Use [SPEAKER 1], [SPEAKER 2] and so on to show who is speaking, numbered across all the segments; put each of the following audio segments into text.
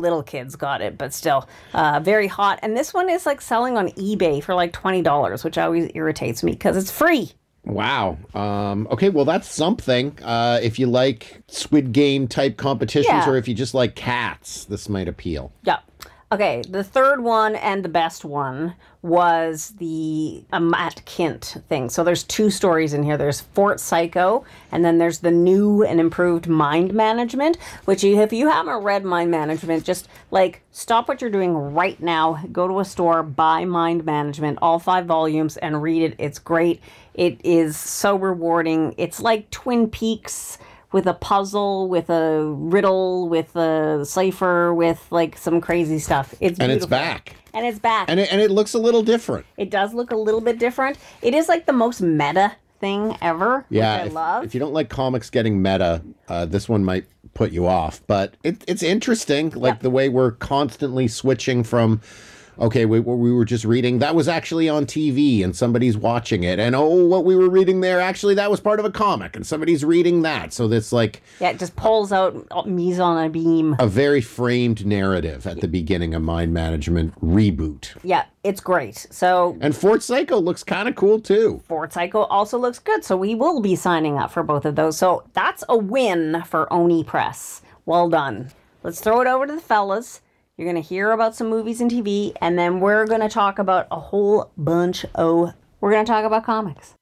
[SPEAKER 1] little kids got it, but still very hot. And this one is like selling on eBay for like $20, which always irritates me because it's free.
[SPEAKER 2] Wow. Okay, well, that's something. If you like Squid Game type competitions,
[SPEAKER 1] Yeah.
[SPEAKER 2] or if you just like cats, this might appeal.
[SPEAKER 1] Yeah. Okay, the third one and the best one was the Matt Kint thing. So there's two stories in here. There's Fort Psycho, and then there's the new and improved Mind Management, which if you haven't read Mind Management, just like stop what you're doing right now, go to a store, buy Mind Management, all 5 volumes, and read it. It's great. It is so rewarding. It's like Twin Peaks with a puzzle, with a riddle, with a cipher, with like some crazy stuff. It's beautiful.
[SPEAKER 2] And it's back.
[SPEAKER 1] And it's back.
[SPEAKER 2] And it looks a little different.
[SPEAKER 1] It does look a little bit different. It is like the most meta thing ever,
[SPEAKER 2] Yeah,
[SPEAKER 1] which I love.
[SPEAKER 2] if you don't like comics getting meta, this one might put you off. But it's interesting, like the way we're constantly switching from, okay, we were just reading, that was actually on TV and somebody's watching it. And oh, what we were reading there, actually, that was part of a comic and somebody's reading that. So that's like...
[SPEAKER 1] Yeah, it just pulls out mise on a beam.
[SPEAKER 2] A very framed narrative at the beginning of Mind Management reboot.
[SPEAKER 1] Yeah, it's great. So...
[SPEAKER 2] And Fort Psycho looks kind of cool, too.
[SPEAKER 1] Fort Psycho also looks good, so we will be signing up for both of those. So that's a win for Oni Press. Well done. Let's throw it over to the fellas. You're going to hear about some movies and TV, and then we're going to talk about a whole bunch of... We're going to talk about comics.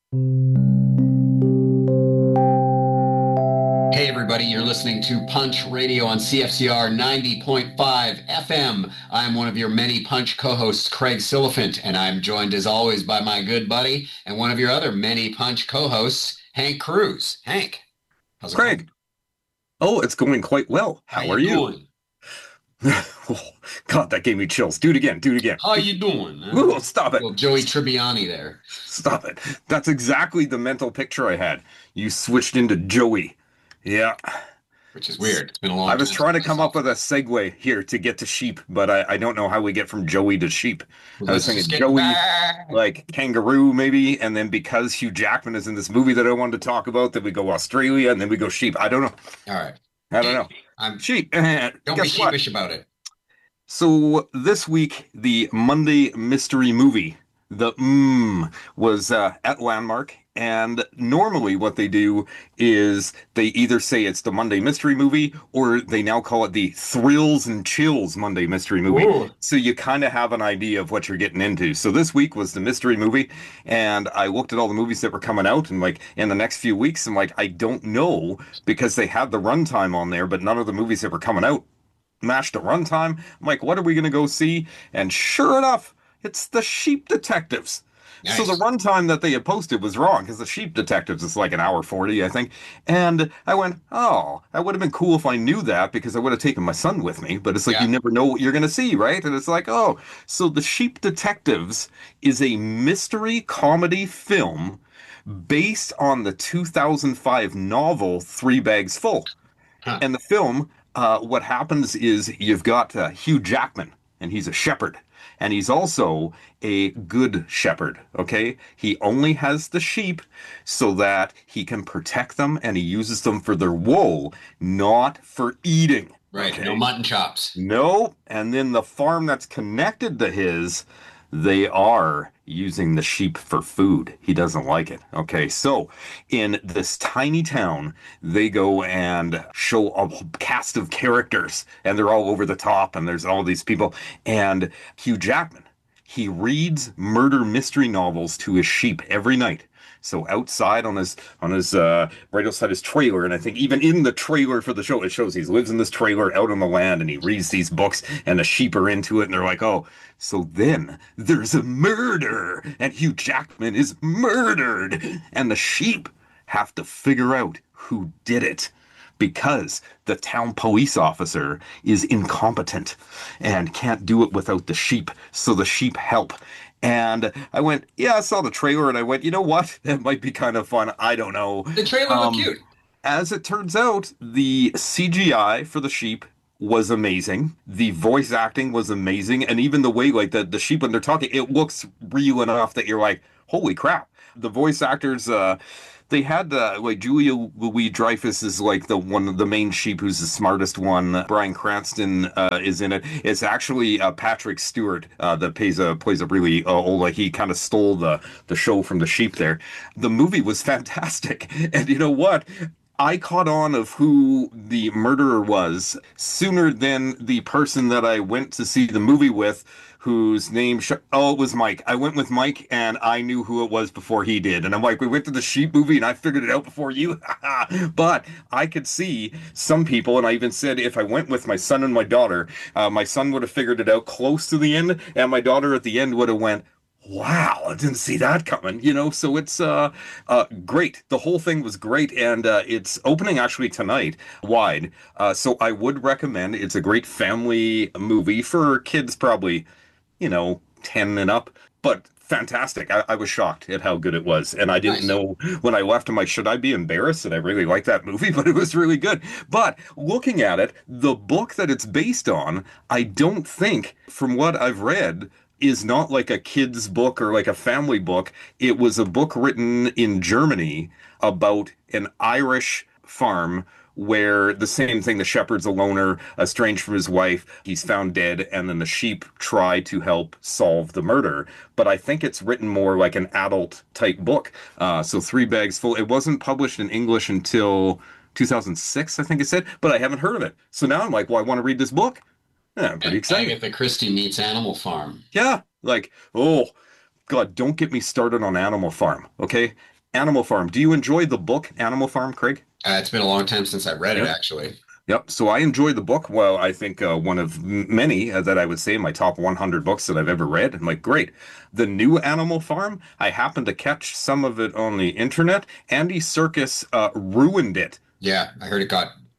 [SPEAKER 3] Hey everybody, you're listening to Punch Radio on CFCR 90.5 FM. I'm one of your many Punch co-hosts, Craig Silliphant, and I'm joined as always by my good buddy and one of your other many Punch co-hosts, Hank Cruz. Hank, how's it
[SPEAKER 4] Craig.
[SPEAKER 3] going?
[SPEAKER 4] Oh, it's going quite well. How are you?
[SPEAKER 3] Doing?
[SPEAKER 4] Oh, God, that gave me chills. Do it again. Do it again.
[SPEAKER 3] How you doing?
[SPEAKER 4] Ooh, stop it.
[SPEAKER 3] Well, Joey Tribbiani there.
[SPEAKER 4] Stop it. That's exactly the mental picture I had. You switched into Joey. Yeah.
[SPEAKER 3] Which is weird. It's been a long time.
[SPEAKER 4] I was trying to come up with a segue here to get to sheep, but I don't know how we get from Joey to sheep. I was thinking Joey, like kangaroo maybe, and then because Hugh Jackman is in this movie that I wanted to talk about, then we go Australia, and then we go sheep. I don't know.
[SPEAKER 3] All right.
[SPEAKER 4] I don't know.
[SPEAKER 3] I'm
[SPEAKER 4] sheep.
[SPEAKER 3] Don't be
[SPEAKER 4] Guess what?
[SPEAKER 3] sheepish about it.
[SPEAKER 4] So this week, the Monday mystery movie, the was at Landmark. And normally what they do is they either say it's the Monday Mystery Movie or they now call it the Thrills and Chills Monday Mystery Movie.
[SPEAKER 3] Ooh.
[SPEAKER 4] So you kind of have an idea of what you're getting into. So this week was the Mystery Movie, and I looked at all the movies that were coming out, and like in the next few weeks, I'm like, I don't know, because they had the runtime on there, but none of the movies that were coming out matched the runtime. I'm like, what are we going to go see? And sure enough, it's the Sheep Detectives.
[SPEAKER 3] Nice.
[SPEAKER 4] So the runtime that they had posted was wrong, because the Sheep Detectives is like an hour 40, I think. And I went, oh, that would have been cool if I knew that, because I would have taken my son with me. But it's like, you never know what you're going to see, right? And it's like, oh, so the Sheep Detectives is a mystery comedy film based on the 2005 novel Three Bags Full.
[SPEAKER 3] Huh.
[SPEAKER 4] And the film, what happens is you've got Hugh Jackman, and he's a shepherd. And he's also a good shepherd, okay? He only has the sheep so that he can protect them, and he uses them for their wool, not for eating.
[SPEAKER 3] Right,
[SPEAKER 4] okay?
[SPEAKER 3] no mutton chops.
[SPEAKER 4] No, and then the farm that's connected to his, they are using the sheep for food. He doesn't like it. Okay, so in this tiny town, they go and show a cast of characters, and they're all over the top, and there's all these people. And Hugh Jackman, he reads murder mystery novels to his sheep every night. So outside on his right outside his trailer, and I think even in the trailer for the show, it shows he lives in this trailer out on the land, and he reads these books, and the sheep are into it, and they're like, oh, so then there's a murder, and Hugh Jackman is murdered, and the sheep have to figure out who did it, because the town police officer is incompetent and can't do it without the sheep, so the sheep help. And I went, yeah, I saw the trailer, and I went, you know what? That might be kind of fun. I don't know.
[SPEAKER 3] The trailer looked cute.
[SPEAKER 4] As it turns out, the CGI for the sheep was amazing. The voice acting was amazing. And even the way, like, the sheep, when they're talking, it looks real enough that you're like, holy crap. The voice actors, they had like Julia Louis-Dreyfus is like the main sheep who's the smartest one. Bryan Cranston is in it. It's actually Patrick Stewart that plays a really old, like, he kind of stole the show from the sheep there. The movie was fantastic, and you know what? I caught on of who the murderer was sooner than the person that I went to see the movie with, whose name, it was Mike. I went with Mike and I knew who it was before he did. And I'm like, we went to the sheep movie and I figured it out before you. But I could see some people, and I even said if I went with my son and my son would have figured it out close to the end, and my daughter at the end would have went, wow, I didn't see that coming, so it's great. The whole thing was great, and it's opening actually tonight wide. So I would recommend. It's a great family movie for kids, probably 10 and up, but fantastic. I was shocked at how good it was, and I didn't know when I left. I'm like, should I be embarrassed that I really like that movie? But it was really good. But looking at it, the book that it's based on, I don't think, from what I've read, is not like a kid's book or like a family book. It was a book written in Germany about an Irish farm where the same thing, the shepherd's a loner, estranged from his wife, he's found dead, and then the sheep try to help solve the murder. But I think it's written more like an adult type book. So 3 bags full. It wasn't published in English until 2006, I think it said, but I haven't heard of it. So now I'm like, well, I want to read this book. Yeah, I'm pretty excited.
[SPEAKER 3] Agatha Christie meets Animal Farm.
[SPEAKER 4] Yeah, like, oh, God, don't get me started on Animal Farm, okay? Animal Farm. Do you enjoy the book Animal Farm, Craig?
[SPEAKER 3] It's been a long time since I read it, actually.
[SPEAKER 4] Yep. So I enjoy the book. Well, I think one of many that I would say my top 100 books that I've ever read. I'm like, great. The new Animal Farm, I happened to catch some of it on the internet. Andy Serkis ruined it.
[SPEAKER 3] Yeah, I heard it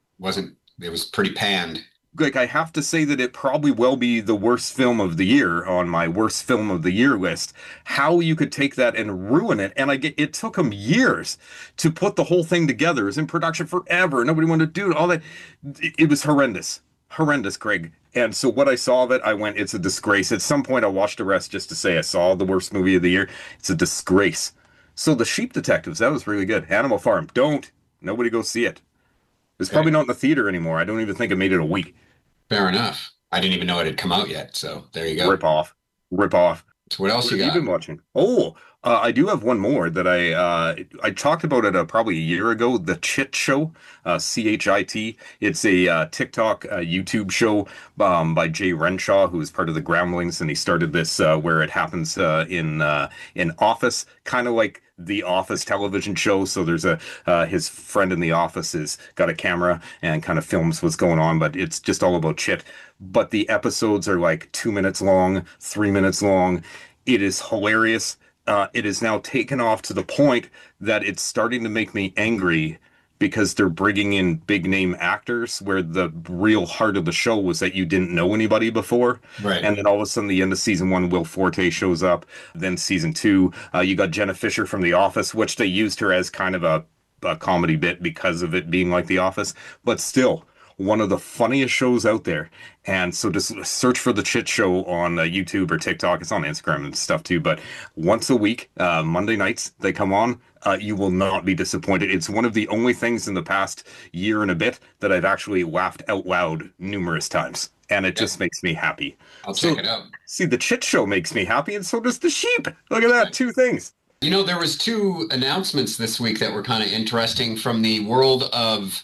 [SPEAKER 3] was pretty panned.
[SPEAKER 4] Like, I have to say that it probably will be the worst film of the year on my worst film of the year list. How you could take that and ruin it. And it took him years to put the whole thing together. It was in production forever. Nobody wanted to do all that. It was horrendous. Horrendous, Craig. And so what I saw of it, I went, it's a disgrace. At some point, I watched the rest just to say I saw the worst movie of the year. It's a disgrace. So The Sheep Detectives, that was really good. Animal Farm, nobody go see it. It's probably not in the theater anymore. I don't even think it made it a week.
[SPEAKER 3] Fair enough. I didn't even know it had come out yet. So there you go.
[SPEAKER 4] Rip off.
[SPEAKER 3] So what else you got?
[SPEAKER 4] Have you been watching? Oh, I do have one more that I talked about it probably a year ago. The Chit Show, CHIT. It's a TikTok YouTube show by Jay Renshaw, who is part of the Groundlings, and he started this where it happens in Office, kind of like the Office television show. So there's his friend in the office has got a camera and kind of films what's going on, but it's just all about Chit. But the episodes are like 2 minutes long, 3 minutes long. It is hilarious. It is now taken off to the point that it's starting to make me angry because they're bringing in big name actors where the real heart of the show was that you didn't know anybody before.
[SPEAKER 3] Right.
[SPEAKER 4] And then all of a sudden, the end of season 1, Will Forte shows up. Then season 2, you got Jenna Fisher from The Office, which they used her as kind of a comedy bit because of it being like The Office. But still, one of the funniest shows out there. And so just search for The Chit Show on YouTube or TikTok. It's on Instagram and stuff too. But once a week, Monday nights, they come on. You will not be disappointed. It's one of the only things in the past year and a bit that I've actually laughed out loud numerous times. And it just makes me happy.
[SPEAKER 3] I'll check it out.
[SPEAKER 4] See, The Chit Show makes me happy, and so does The Sheep. Look at that, 2 things.
[SPEAKER 3] There was 2 announcements this week that were kind of interesting from the world of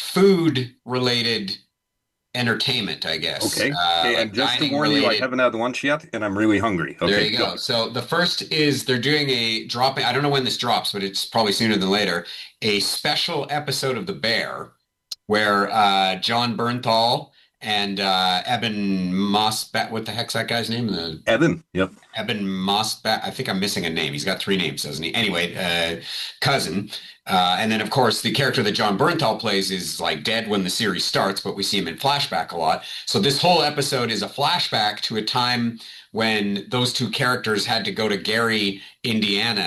[SPEAKER 3] food-related entertainment, I guess.
[SPEAKER 4] Okay. And just to warn you, I haven't had lunch yet, and I'm really hungry. Okay,
[SPEAKER 3] there you go. So the first is they're doing a drop. I don't know when this drops, but it's probably sooner than later. A special episode of The Bear, where John Bernthal and Eben Mossbat. What the heck's that guy's name?
[SPEAKER 4] Evan. Yep.
[SPEAKER 3] Eben Mossbat. I think I'm missing a name. He's got 3 names, doesn't he? Anyway, cousin. And then, of course, the character that John Bernthal plays is like dead when the series starts, but we see him in flashback a lot. So this whole episode is a flashback to a time when those 2 characters had to go to Gary, Indiana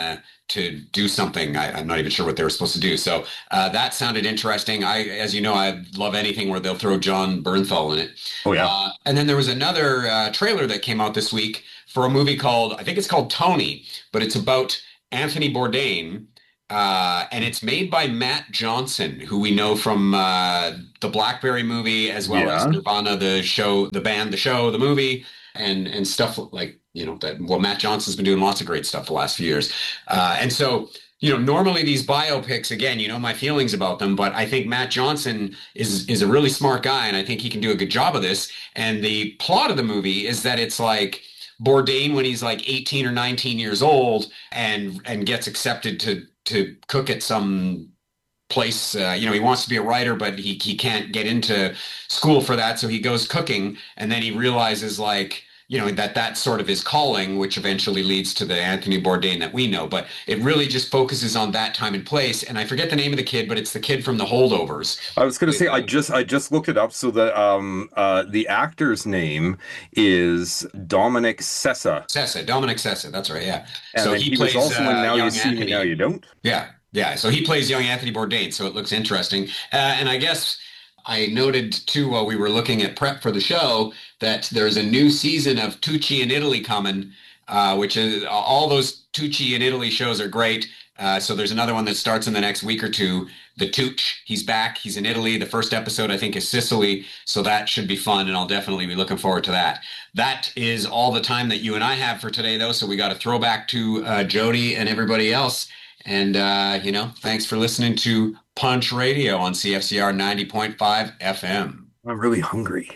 [SPEAKER 3] to do something. I'm not even sure what they were supposed to do. So that sounded interesting. As you know, I love anything where they'll throw John Bernthal in it.
[SPEAKER 4] Oh, yeah.
[SPEAKER 3] And then there was another trailer that came out this week for a movie called, I think it's called Tony, but it's about Anthony Bourdain. And it's made by Matt Johnson, who we know from the Blackberry movie, as well as Nirvana, the show, the band, the show, the movie, and stuff like, Matt Johnson's been doing lots of great stuff the last few years. And so, normally these biopics, again, my feelings about them, but I think Matt Johnson is a really smart guy, and I think he can do a good job of this. And the plot of the movie is that it's like Bourdain when he's like 18 or 19 years old and gets accepted to cook at some place. He wants to be a writer, but he can't get into school for that. So he goes cooking, and then he realizes that's sort of his calling, which eventually leads to the Anthony Bourdain that we know. But it really just focuses on that time and place. And I forget the name of the kid, but it's the kid from The Holdovers.
[SPEAKER 4] I was going to say, I just looked it up. So the actor's name is Dominic Sessa.
[SPEAKER 3] Dominic Sessa. That's right. Yeah.
[SPEAKER 4] And
[SPEAKER 3] so
[SPEAKER 4] he was also in Now You See Me, Now You Don't.
[SPEAKER 3] Yeah. Yeah. So he plays young Anthony Bourdain. So it looks interesting. And I guess I noted too, while we were looking at prep for the show, that there's a new season of Tucci in Italy coming, which is all those Tucci in Italy shows are great. So there's another one that starts in the next week or two. The Tooch, he's back. He's in Italy. The first episode, I think, is Sicily. So that should be fun, and I'll definitely be looking forward to that. That is all the time that you and I have for today, though. So we got to throw back to Jody and everybody else. And, thanks for listening to Punch Radio on CFCR 90.5 FM.
[SPEAKER 4] I'm really hungry.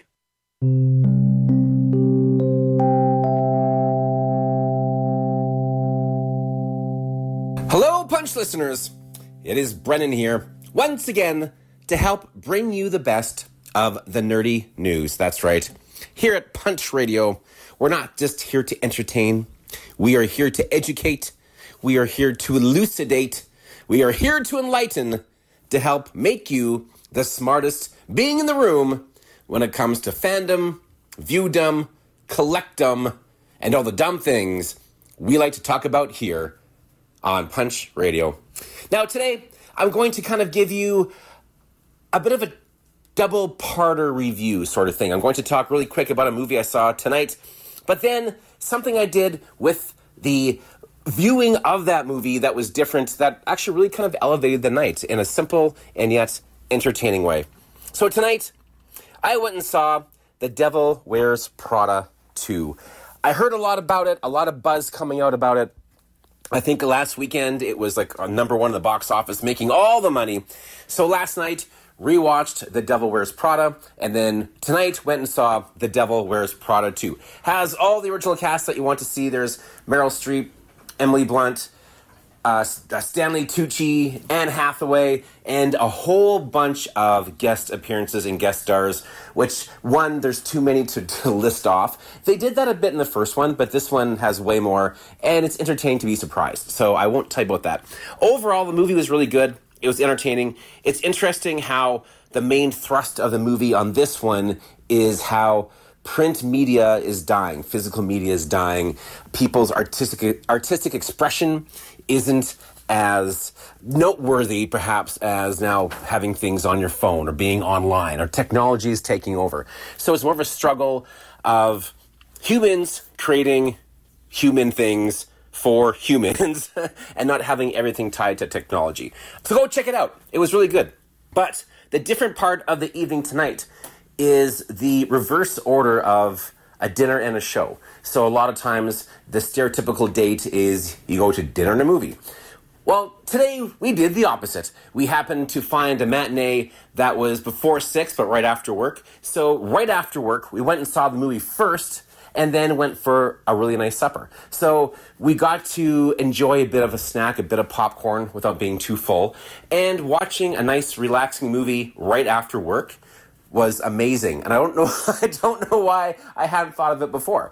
[SPEAKER 5] Hello, Punch listeners. It is Brennan here, once again, to help bring you the best of the nerdy news. That's right. Here at Punch Radio, we're not just here to entertain. We are here to educate. We are here to elucidate. We are here to enlighten, to help make you the smartest being in the room when it comes to fandom, viewdom, collectum, and all the dumb things we like to talk about here on Punch Radio. Now, today, I'm going to kind of give you a bit of a double-parter review sort of thing. I'm going to talk really quick about a movie I saw tonight, but then something I did with the viewing of that movie that was different, that actually really kind of elevated the night in a simple and yet entertaining way. So tonight, I went and saw The Devil Wears Prada 2. I heard a lot about it, a lot of buzz coming out about it. I think last weekend it was like number one in the box office, making all the money. So last night, rewatched The Devil Wears Prada, and then tonight went and saw The Devil Wears Prada 2. Has all the original cast that you want to see. There's Meryl Streep, Emily Blunt, Stanley Tucci, Anne Hathaway, and a whole bunch of guest appearances and guest stars, which, one, there's too many to list off. They did that a bit in the first one, but this one has way more, and it's entertaining to be surprised, so I won't tell you about that. Overall, the movie was really good. It was entertaining. It's interesting how the main thrust of the movie on this one is how print media is dying, physical media is dying, people's artistic expression isn't as noteworthy, perhaps, as now having things on your phone or being online, or technology is taking over. So it's more of a struggle of humans creating human things for humans and not having everything tied to technology. So go check it out. It was really good. But the different part of the evening tonight is the reverse order of a dinner and a show. So a lot of times the stereotypical date is you go to dinner and a movie. Well, today we did the opposite. We happened to find a matinee that was before 6, but right after work. So right after work, we went and saw the movie first, and then went for a really nice supper. So we got to enjoy a bit of a snack, a bit of popcorn without being too full, and watching a nice relaxing movie right after work was amazing. And I don't know why I hadn't thought of it before.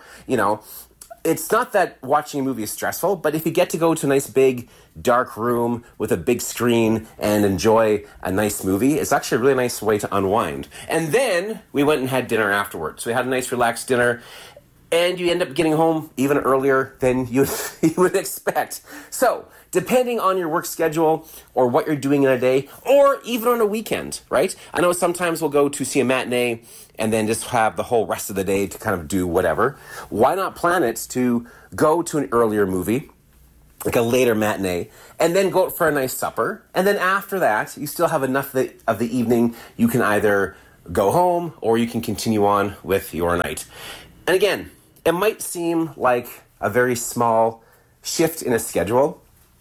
[SPEAKER 5] It's not that watching a movie is stressful, but if you get to go to a nice big dark room with a big screen and enjoy a nice movie, it's actually a really nice way to unwind. And then we went and had dinner afterwards. So we had a nice relaxed dinner. and you end up getting home even earlier than you would expect. So, depending on your work schedule or what you're doing in a day, or even on a weekend, right? I know sometimes we'll go to see a matinee and then just have the whole rest of the day to kind of do whatever. Why not plan it to go to an earlier movie, like a later matinee, and then go out for a nice supper. And then after that, you still have enough of the evening. You can either go home or you can continue on with your night. And again, it might seem like a very small shift in a schedule,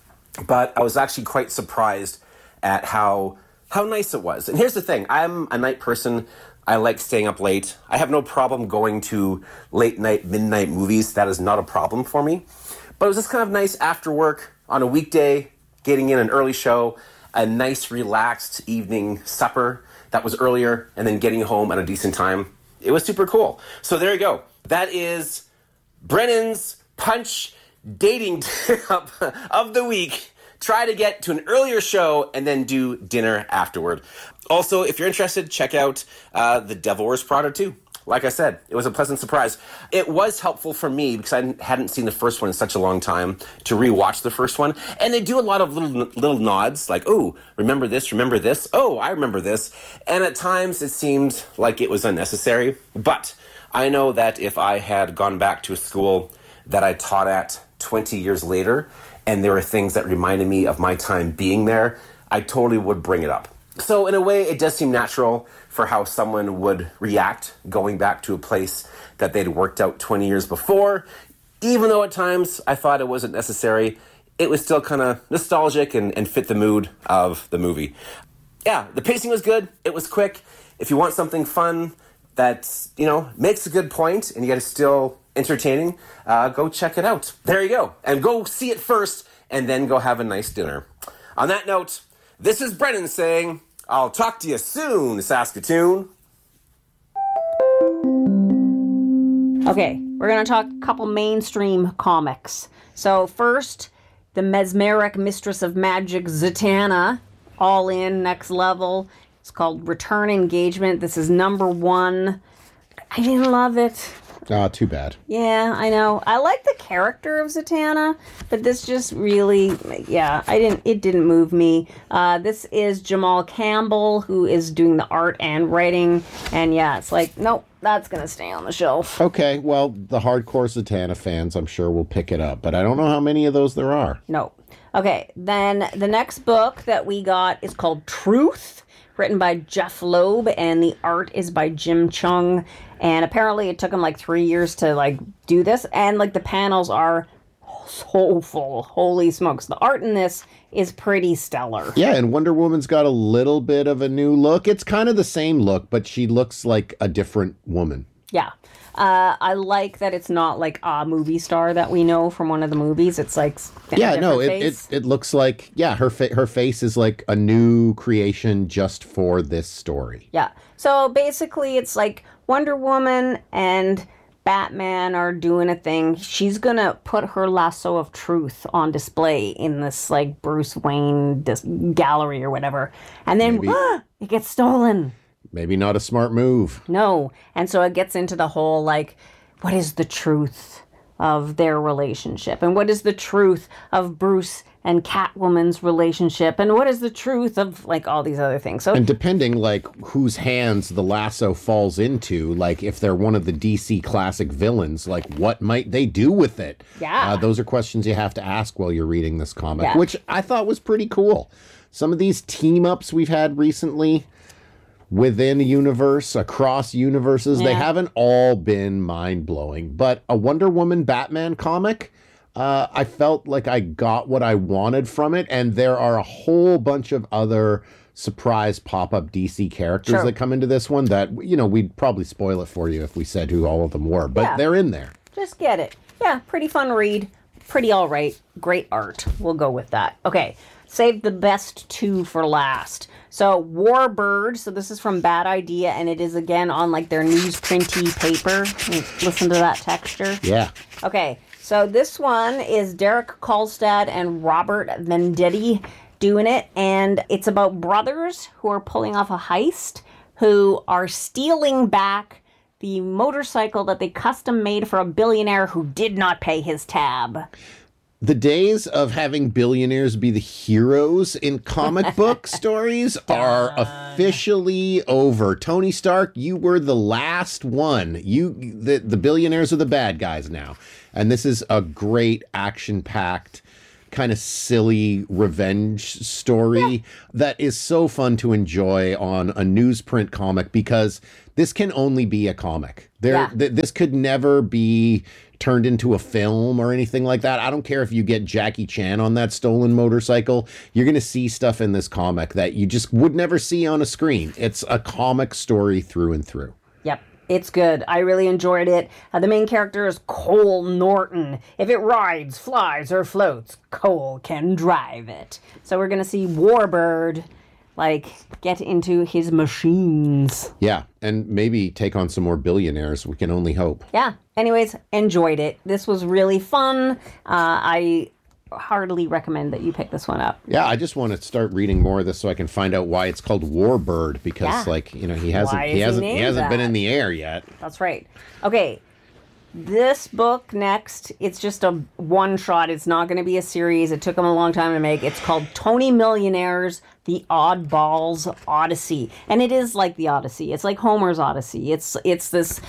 [SPEAKER 5] but I was actually quite surprised at how nice it was. And here's the thing. I'm a night person. I like staying up late. I have no problem going to late night, midnight movies. That is not a problem for me. But it was just kind of nice after work on a weekday, getting in an early show, a nice relaxed evening supper that was earlier, and then getting home at a decent time. It was super cool. So there you go. That is Brennan's Punch dating tip of the week. Try to get to an earlier show and then do dinner afterward. Also, if you're interested, check out The Devil Wears Prada 2. Like I said, it was a pleasant surprise. It was helpful for me because I hadn't seen the first one in such a long time to rewatch the first one. And they do a lot of little nods like, oh, remember this, remember this. Oh, I remember this. And at times it seemed like it was unnecessary. But I know that if I had gone back to a school that I taught at 20 years later, and there were things that reminded me of my time being there, I totally would bring it up. So in a way, it does seem natural for how someone would react going back to a place that they'd worked out 20 years before. Even though at times I thought it wasn't necessary, it was still kind of nostalgic and fit the mood of the movie. Yeah, the pacing was good. It was quick. If you want something fun that, makes a good point and yet is still entertaining, go check it out. There you go. And go see it first and then go have a nice dinner. On that note, this is Brennan saying, I'll talk to you soon, Saskatoon.
[SPEAKER 1] Okay, we're going to talk a couple mainstream comics. So first, The Mesmeric Mistress of Magic, Zatanna, all in, next level. It's called Return Engagement. This is #1. I didn't love it.
[SPEAKER 2] Ah, too bad.
[SPEAKER 1] Yeah, I know. I like the character of Zatanna, but this just really, it didn't move me. This is Jamal Campbell, who is doing the art and writing, and it's like, nope, that's going to stay on the shelf.
[SPEAKER 2] Okay, well, the hardcore Zatanna fans, I'm sure, will pick it up, but I don't know how many of those there are.
[SPEAKER 1] No. Okay, then the next book that we got is called Truth, written by Jeff Loeb, and the art is by Jim Chung. And apparently it took him 3 years to do this, and the panels are so full. Holy smokes. The art in this is pretty stellar.
[SPEAKER 2] Yeah, and Wonder Woman's got a little bit of a new look. It's kind of the same look, but she looks like a different woman.
[SPEAKER 1] Yeah. I like that it's not like a movie star that we know from one of the movies. It's
[SPEAKER 2] it looks like her face is like a new creation just for this story.
[SPEAKER 1] Yeah. So basically it's like Wonder Woman and Batman are doing a thing. She's gonna put her lasso of truth on display in this Bruce Wayne gallery or whatever, and then it gets stolen.
[SPEAKER 2] Maybe not a smart move.
[SPEAKER 1] No. And so it gets into the whole, what is the truth of their relationship? And what is the truth of Bruce and Catwoman's relationship? And what is the truth of, all these other things? So,
[SPEAKER 2] and depending, whose hands the lasso falls into, if they're one of the DC classic villains, what might they do with it?
[SPEAKER 1] Yeah.
[SPEAKER 2] Those are questions you have to ask while you're reading this comic, which I thought was pretty cool. Some of these team-ups we've had recently within a universe, across universes, they haven't all been mind-blowing. But a Wonder Woman Batman comic, I felt like I got what I wanted from it, and there are a whole bunch of other surprise pop-up DC characters that come into this one that, we'd probably spoil it for you if we said who all of them were, but they're in there.
[SPEAKER 1] Just get it. Yeah, pretty fun read. Pretty all right. Great art. We'll go with that. Okay, save the best two for last. So Warbird, so this is from Bad Idea, and it is again on their newsprinty paper. Listen to that texture.
[SPEAKER 2] Yeah.
[SPEAKER 1] Okay, so this one is Derek Kolstad and Robert Venditti doing it, and it's about brothers who are pulling off a heist who are stealing back the motorcycle that they custom made for a billionaire who did not pay his tab.
[SPEAKER 2] The days of having billionaires be the heroes in comic book stories are officially over. Tony Stark, you were the last one. The billionaires are the bad guys now. And this is a great action-packed, kind of silly revenge story that is so fun to enjoy on a newsprint comic, because this can only be a comic. This could never be turned into a film or anything like that. I don't care if you get Jackie Chan on that stolen motorcycle. You're going to see stuff in this comic that you just would never see on a screen. It's a comic story through and through.
[SPEAKER 1] Yep. It's good. I really enjoyed it. The main character is Cole Norton. If it rides, flies, or floats, Cole can drive it. So we're going to see Warbird, get into his machines.
[SPEAKER 2] Yeah, and maybe take on some more billionaires. We can only hope.
[SPEAKER 1] Yeah. Anyways, enjoyed it. This was really fun. I heartily recommend that you pick this one up.
[SPEAKER 2] Yeah, I just want to start reading more of this so I can find out why it's called Warbird, because he hasn't been in the air yet.
[SPEAKER 1] That's right. Okay. This book next, it's just a one shot. It's not going to be a series. It took them a long time to make. It's called Tony Millionaire's The Oddballs Odyssey. And it is like the Odyssey. It's like Homer's Odyssey. It's this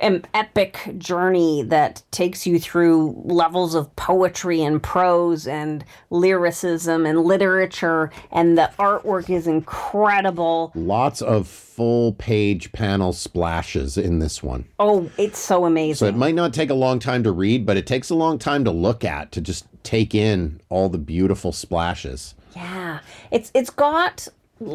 [SPEAKER 1] epic journey that takes you through levels of poetry and prose and lyricism and literature, and the artwork is incredible.
[SPEAKER 2] Lots of full page panel splashes in this one.
[SPEAKER 1] Oh, it's so amazing.
[SPEAKER 2] So it might not take a long time to read, but it takes a long time to look at, to just take in all the beautiful splashes.
[SPEAKER 1] Yeah. It's got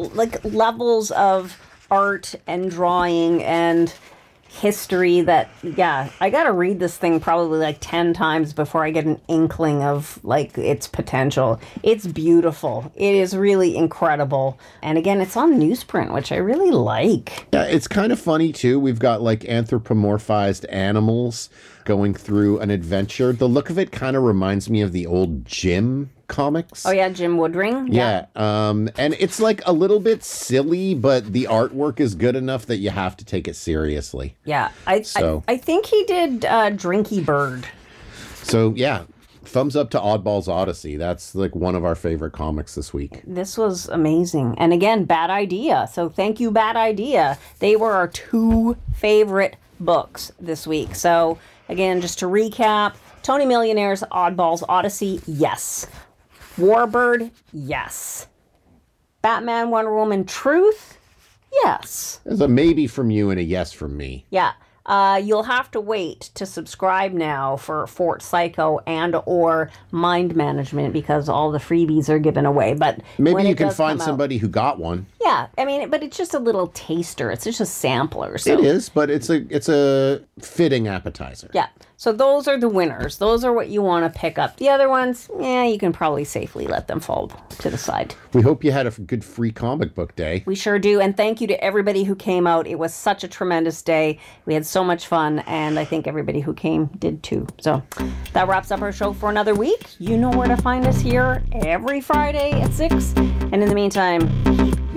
[SPEAKER 1] levels of art and drawing and history that, I gotta read this thing probably 10 times before I get an inkling of its potential. It's beautiful. It is really incredible. And again, it's on newsprint, which I really like.
[SPEAKER 2] Yeah, it's kind of funny too. We've got anthropomorphized animals going through an adventure. The look of it kind of reminds me of the old Jim comics.
[SPEAKER 1] Oh yeah, Jim Woodring.
[SPEAKER 2] Yeah. And it's a little bit silly, but the artwork is good enough that you have to take it seriously.
[SPEAKER 1] Yeah. I think he did Drinky Bird.
[SPEAKER 2] So yeah, thumbs up to Oddballs Odyssey. That's one of our favorite comics this week.
[SPEAKER 1] This was amazing. And again, Bad Idea. So thank you, Bad Idea. They were our two favorite books this week. So again, just to recap, Tony Millionaire's Oddballs Odyssey, yes. Warbird, yes. Batman, Wonder Woman, Truth, yes.
[SPEAKER 2] There's a maybe from you and a yes from me.
[SPEAKER 1] Yeah. You'll have to wait to subscribe now for Fort Psycho and or Mind Management, because all the freebies are given away. But
[SPEAKER 2] maybe you can find somebody who got one.
[SPEAKER 1] Yeah, but it's just a little taster. It's just a sampler. So.
[SPEAKER 2] It is, but it's a fitting appetizer.
[SPEAKER 1] Yeah. So those are the winners. Those are what you want to pick up. The other ones, you can probably safely let them fall to the side.
[SPEAKER 2] We hope you had a good free comic book day.
[SPEAKER 1] We sure do. And thank you to everybody who came out. It was such a tremendous day. We had so much fun, and I think everybody who came did too. So that wraps up our show for another week. You know where to find us here every Friday at 6. And in the meantime, keep